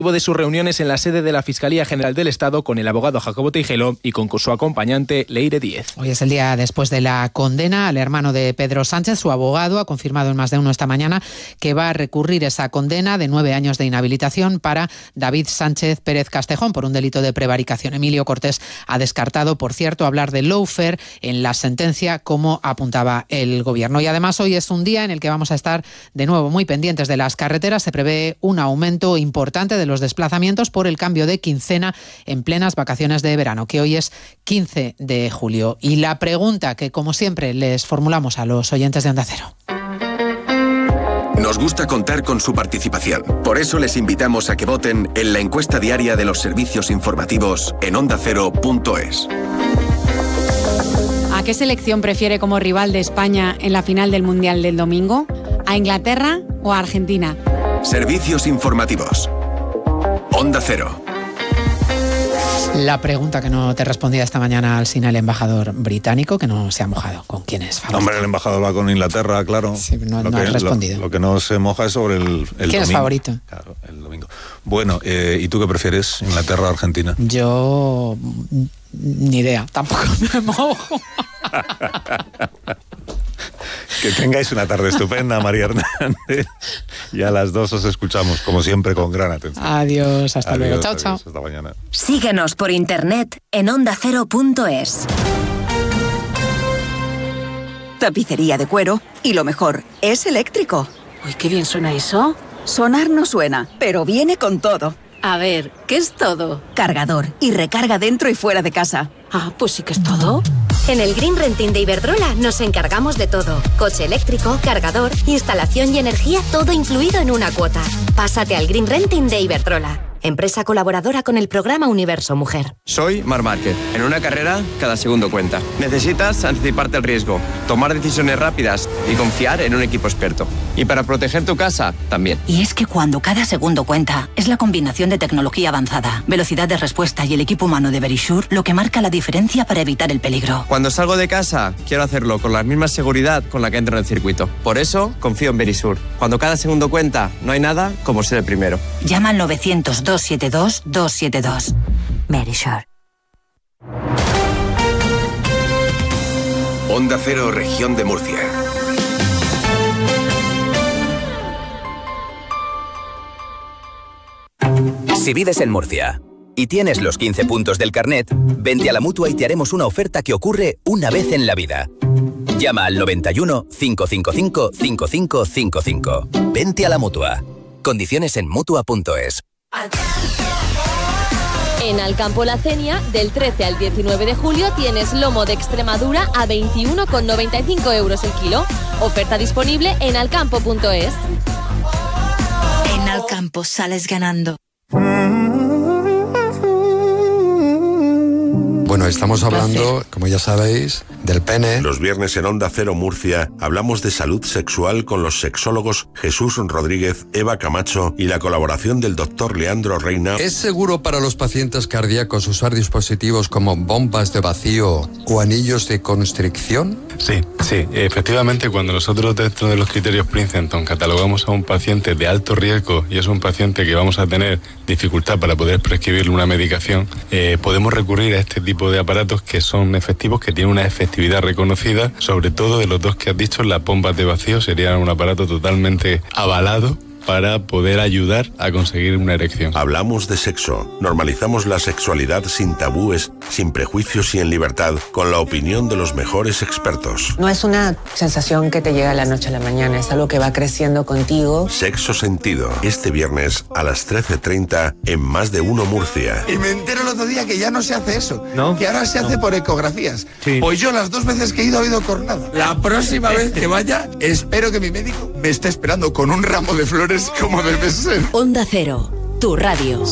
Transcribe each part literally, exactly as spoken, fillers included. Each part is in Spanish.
de sus reuniones en la sede de la Fiscalía General del Estado con el abogado Jacobo Teijelo y con su acompañante Leire Díez. Hoy es el día después de la condena al hermano de Pedro Sánchez. Su abogado ha confirmado en Más de Uno esta mañana que va a recurrir esa condena de nueve años de inhabilitación para David Sánchez Pérez Castejón por un delito de prevaricación. Emilio Cortés ha descartado, por cierto, hablar de lawfare en la sentencia, como apuntaba el Gobierno. Y además hoy es un día en el que vamos a estar de nuevo muy pendientes de las carreteras. Se prevé un aumento importante de los desplazamientos por el cambio de quincena en plenas vacaciones de verano, que hoy es quince de julio. Y la pregunta que, como siempre, les formulamos a los oyentes de Onda Cero. Nos gusta contar con su participación. Por eso les invitamos a que voten en la encuesta diaria de los servicios informativos en onda cero punto es. ¿A qué selección prefiere como rival de España en la final del Mundial del domingo? ¿A Inglaterra o a Argentina? Servicios informativos. Onda Cero. La pregunta que no te respondía esta mañana al Sina el embajador británico, que no se ha mojado. ¿Con quién es favorito? Hombre, el embajador va con Inglaterra, claro. Sí, no, lo no que, has respondido. Lo, lo que no se moja es sobre el, el ¿Quién domingo. es favorito? Claro, el domingo. Bueno, eh, ¿y tú qué prefieres? ¿Inglaterra o Argentina? Yo... ni idea, tampoco me mojo. Que tengáis una tarde estupenda, María Hernández. Y a las dos os escuchamos, como siempre, con gran atención. Adiós, hasta Adiós, luego. Chao, adiós, chao. Hasta mañana. Síguenos por internet en onda cero punto es. Tapicería de cuero y lo mejor, es eléctrico. Uy, qué bien suena eso. Sonar no suena, pero viene con todo. A ver, ¿qué es todo? Cargador y recarga dentro y fuera de casa. Ah, pues sí que es todo. En el Green Renting de Iberdrola nos encargamos de todo. Coche eléctrico, cargador, instalación y energía, todo incluido en una cuota. Pásate al Green Renting de Iberdrola, empresa colaboradora con el programa Universo Mujer. Soy Marc Márquez. En una carrera, cada segundo cuenta. Necesitas anticiparte al riesgo, tomar decisiones rápidas y confiar en un equipo experto. Y para proteger tu casa, también. Y es que cuando cada segundo cuenta, es la combinación de tecnología avanzada, velocidad de respuesta y el equipo humano de Verisure lo que marca la diferencia para evitar el peligro. Cuando salgo de casa, quiero hacerlo con la misma seguridad con la que entro en el circuito. Por eso, confío en Verisure. Cuando cada segundo cuenta, no hay nada como ser el primero. Llama al novecientos, doscientos setenta y dos, doscientos setenta y dos. Verisure. Onda Cero, Región de Murcia. Si vives en Murcia y tienes los quince puntos del carnet, vente a la Mutua y te haremos una oferta que ocurre una vez en la vida. Llama al noventa y uno, cinco cinco cinco, cinco cinco cinco cinco. Vente a la Mutua. Condiciones en mutua punto es. En Alcampo La Cenia, del trece al diecinueve de julio, tienes lomo de Extremadura a veintiuno con noventa y cinco euros el kilo. Oferta disponible en alcampo punto es. En Alcampo sales ganando. Bueno, estamos hablando, como ya sabéis, del pene. Los viernes en Onda Cero Murcia hablamos de salud sexual con los sexólogos Jesús Rodríguez, Eva Camacho y la colaboración del doctor Leandro Reina. ¿Es seguro para los pacientes cardíacos usar dispositivos como bombas de vacío o anillos de constricción? Sí, sí. Efectivamente, cuando nosotros dentro de los criterios Princeton catalogamos a un paciente de alto riesgo y es un paciente que vamos a tener dificultad para poder prescribirle una medicación, eh, podemos recurrir a este tipo de aparatos que son efectivos, que tienen una efectividad reconocida, sobre todo de los dos que has dicho. Las bombas de vacío serían un aparato totalmente avalado para poder ayudar a conseguir una erección. Hablamos de sexo, normalizamos la sexualidad sin tabúes, sin prejuicios y en libertad, con la opinión de los mejores expertos. No es una sensación que te llega de la noche a la mañana, es algo que va creciendo contigo. Sexo Sentido, este viernes a las trece treinta en Más de Uno Murcia. Y me entero el otro día que ya no se hace eso, ¿no? Que ahora se no. hace por ecografías. Sí. Pues yo las dos veces que he ido he ido cornada. La próxima vez que vaya, espero que mi médico me esté esperando con un ramo de flores como debe ser. Onda Cero, tu radio.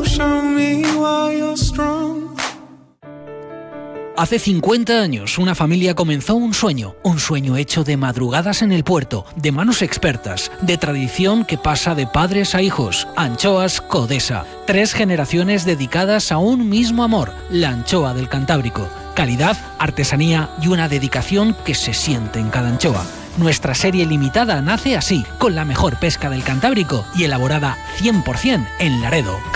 Hace cincuenta años, una familia comenzó un sueño, un sueño hecho de madrugadas en el puerto, de manos expertas, de tradición que pasa de padres a hijos. Anchoas Codesa. Tres generaciones dedicadas a un mismo amor, la anchoa del Cantábrico. Calidad, artesanía y una dedicación que se siente en cada anchoa. Nuestra serie limitada nace así, con la mejor pesca del Cantábrico y elaborada cien por ciento en Laredo.